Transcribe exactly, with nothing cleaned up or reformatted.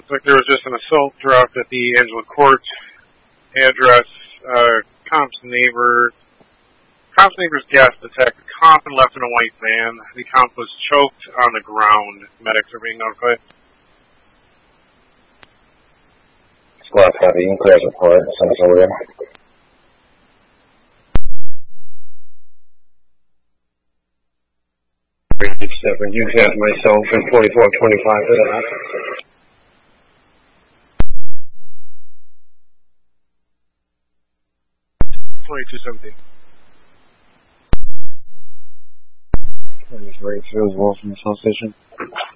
Looks like there was just an assault dropped at the Angela Court address. Uh, comp's neighbor, comp's neighbor's guest attacked the comp and left in a white van. The comp was choked on the ground. Medics are being notified. Squad copy, you can clear as report. Send us over there. Seven, you have myself and forty-four twenty-five for that. twenty-two seventeen. Right, Fields Wolf from the South Station.